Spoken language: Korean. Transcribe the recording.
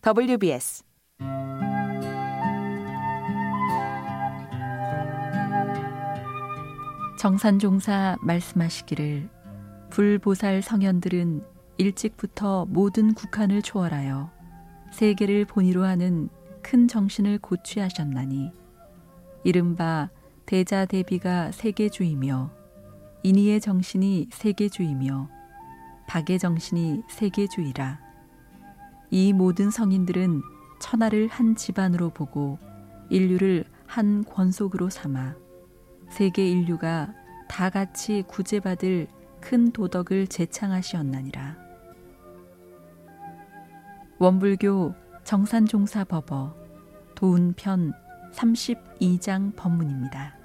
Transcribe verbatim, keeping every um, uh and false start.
더블유비에스 정산종사 말씀하시기를 불보살 성현들은 일찍부터 모든 국한을 초월하여 세계를 본의로 하는 큰 정신을 고취하셨나니 이른바 대자대비가 세계주이며 인의의 정신이 세계주이며 박의 정신이 세계주이라. 이 모든 성인들은 천하를 한 집안으로 보고 인류를 한 권속으로 삼아 세계 인류가 다 같이 구제받을 큰 도덕을 제창하시었나니라. 원불교 정산종사법어 도운편 삼십이 장 법문입니다.